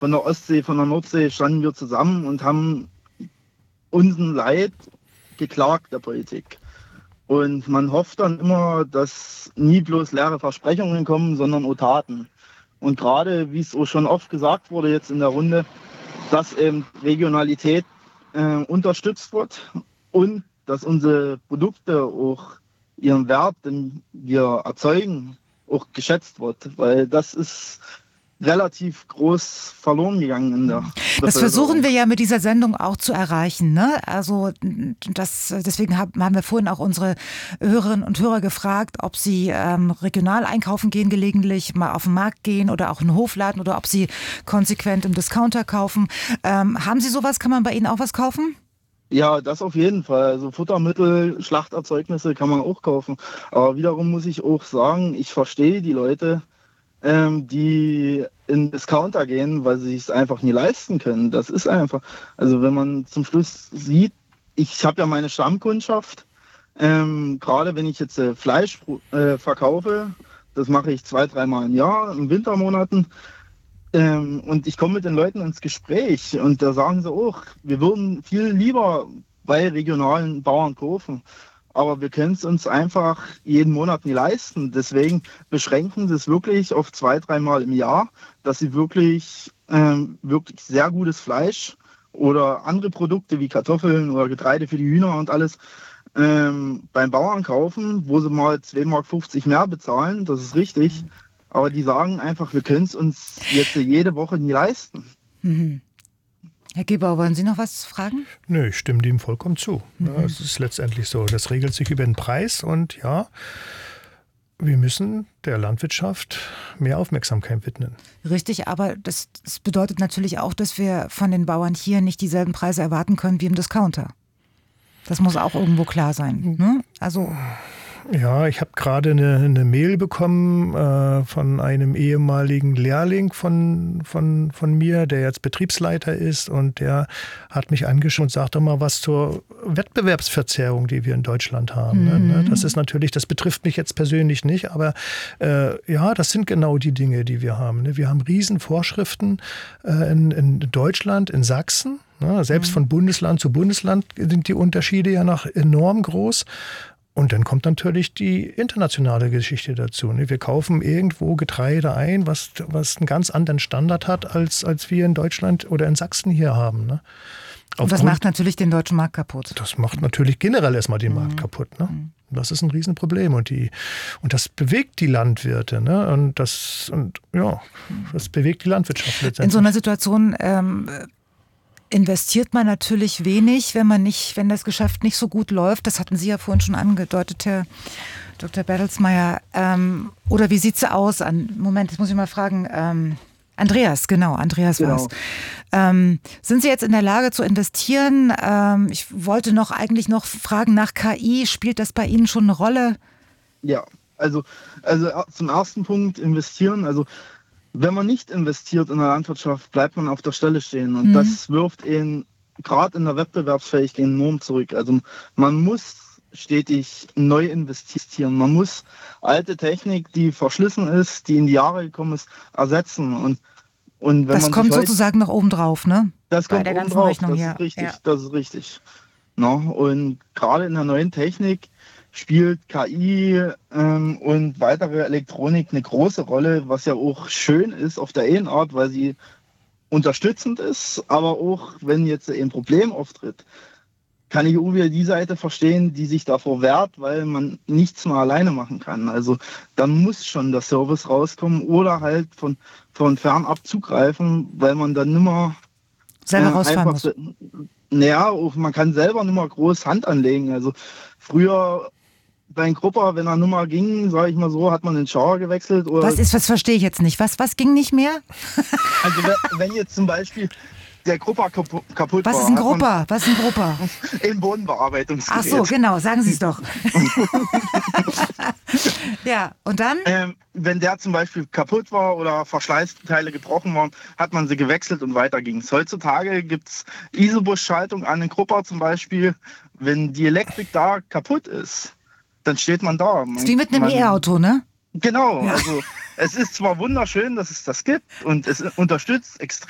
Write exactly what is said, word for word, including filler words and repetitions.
von der Ostsee, von der Nordsee standen wir zusammen und haben unseren Leid geklagt der Politik. Und man hofft dann immer, dass nie bloß leere Versprechungen kommen, sondern auch Taten. Und gerade, wie es auch schon oft gesagt wurde jetzt in der Runde, dass eben Regionalität äh, unterstützt wird und dass unsere Produkte auch ihren Wert, den wir erzeugen, auch geschätzt wird. Weil das ist relativ groß verloren gegangen in der Das versuchen wir ja mit dieser Sendung auch zu erreichen, ne? Also das, deswegen haben, haben wir vorhin auch unsere Hörerinnen und Hörer gefragt, ob sie ähm, regional einkaufen gehen gelegentlich, mal auf den Markt gehen oder auch in den Hofladen oder ob sie konsequent im Discounter kaufen. Ähm, haben Sie sowas? Kann man bei Ihnen auch was kaufen? Ja, das auf jeden Fall. Also Futtermittel, Schlachterzeugnisse kann man auch kaufen. Aber wiederum muss ich auch sagen, ich verstehe die Leute, ähm, die in Discounter gehen, weil sie es einfach nie leisten können. Das ist einfach, also wenn man zum Schluss sieht, ich habe ja meine Stammkundschaft, ähm, gerade wenn ich jetzt äh, Fleisch äh, verkaufe, das mache ich zwei, dreimal im Jahr, in Wintermonaten, ähm, und ich komme mit den Leuten ins Gespräch und da sagen sie auch, wir würden viel lieber bei regionalen Bauern kaufen. Aber wir können es uns einfach jeden Monat nie leisten. Deswegen beschränken sie es wirklich auf zwei, dreimal im Jahr, dass sie wirklich, ähm, wirklich sehr gutes Fleisch oder andere Produkte wie Kartoffeln oder Getreide für die Hühner und alles ähm, beim Bauern kaufen, wo sie mal zwei Mark fünfzig mehr bezahlen. Das ist richtig. Aber die sagen einfach, wir können es uns jetzt jede Woche nie leisten. Mhm. Herr Gebauer, wollen Sie noch was fragen? Nö, ich stimme dem vollkommen zu. Mhm. Ja, es ist letztendlich so. Das regelt sich über den Preis und ja, wir müssen der Landwirtschaft mehr Aufmerksamkeit widmen. Richtig, aber das, das bedeutet natürlich auch, dass wir von den Bauern hier nicht dieselben Preise erwarten können wie im Discounter. Das muss auch irgendwo klar sein. Ne? Also Ja, ich habe gerade eine, eine Mail bekommen äh, von einem ehemaligen Lehrling von, von, von mir, der jetzt Betriebsleiter ist, und der hat mich angeschaut und sagt doch mal was zur Wettbewerbsverzerrung, die wir in Deutschland haben. Mhm. Ne? Das ist natürlich, das betrifft mich jetzt persönlich nicht, aber äh, ja, das sind genau die Dinge, die wir haben. Ne? Wir haben riesen Vorschriften äh, in, in Deutschland, in Sachsen. Ne? Selbst mhm. von Bundesland zu Bundesland sind die Unterschiede ja noch enorm groß. Und dann kommt natürlich die internationale Geschichte dazu. Wir kaufen irgendwo Getreide ein, was, was einen ganz anderen Standard hat, als, als wir in Deutschland oder in Sachsen hier haben. Ne? Und das macht natürlich den deutschen Markt kaputt. Das macht natürlich generell erstmal den mhm. Markt kaputt. Ne? Das ist ein Riesenproblem. Und, die, und das bewegt die Landwirte. Ne? Und, das, und ja, das bewegt die Landwirtschaft letztendlich. In so einer Situation ähm, investiert man natürlich wenig, wenn man nicht, wenn das Geschäft nicht so gut läuft. Das hatten Sie ja vorhin schon angedeutet, Herr Doktor Bertelsmeier. Ähm, oder wie sieht es aus? An, Moment, jetzt muss ich mal fragen. Ähm, Andreas, genau, Andreas genau. war's. Ähm, sind Sie jetzt in der Lage zu investieren? Ähm, ich wollte noch eigentlich noch fragen nach K I. Spielt das bei Ihnen schon eine Rolle? Ja, also, also zum ersten Punkt investieren. Also wenn man nicht investiert in der Landwirtschaft, bleibt man auf der Stelle stehen. Und mhm. das wirft ihn gerade in der Wettbewerbsfähigkeit enorm zurück. Also man muss stetig neu investieren. Man muss alte Technik, die verschlissen ist, die in die Jahre gekommen ist, ersetzen. Und, und wenn das man kommt sozusagen noch oben drauf, ne? Das Bei kommt der oben ganzen drauf. Rechnung Das hier. ist richtig. Ja. Das ist richtig. No, und gerade in der neuen Technik spielt K I ähm, und weitere Elektronik eine große Rolle, was ja auch schön ist auf der einen Art, weil sie unterstützend ist, aber auch wenn jetzt ein Problem auftritt, kann ich auch wieder die Seite verstehen, die sich davor wehrt, weil man nichts mehr alleine machen kann. Also dann muss schon der Service rauskommen oder halt von, von fernab zugreifen, weil man dann nimmer selber äh, rausfahren einfach, muss. Naja, man kann selber nicht mehr groß Hand anlegen. Also früher bei einem Grupper, wenn er nicht mehr ging, sage ich mal so, hat man den Schauer gewechselt. Oder was ist, was verstehe ich jetzt nicht? Was, was ging nicht mehr? Also wenn jetzt zum Beispiel der Grupper kaputt war. Was ist ein Grupper? Was ist ein Grupper? Im Bodenbearbeitungsgerät. Ach so, genau, sagen Sie es doch. Ja, und dann? Ähm, wenn der zum Beispiel kaputt war oder Verschleißteile gebrochen waren, hat man sie gewechselt und weiter ging es. Heutzutage gibt es Isobus-Schaltung an den Grupper zum Beispiel. Wenn die Elektrik da kaputt ist, dann steht man da. Man, ist wie mit einem E-Auto, ne? Genau, ja. Also es ist zwar wunderschön, dass es das gibt und es unterstützt extrem